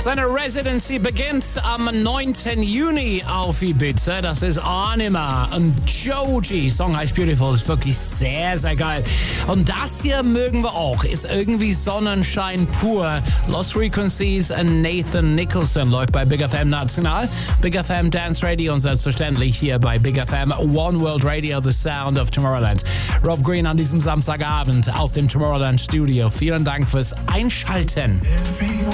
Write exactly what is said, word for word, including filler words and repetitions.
Seine Residency beginnt am neunten Juni auf Ibiza. Das ist Anima und Joji. Song heißt Beautiful, ist wirklich sehr, sehr geil. Und das hier mögen wir auch. Ist irgendwie Sonnenschein pur. Lost Frequencies und Nathan Nicholson läuft bei Big F M National, Big F M Dance Radio und selbstverständlich hier bei Big F M One World Radio, The Sound of Tomorrowland. Rob Green an diesem Samstagabend aus dem Tomorrowland Studio. Vielen Dank fürs Einschalten.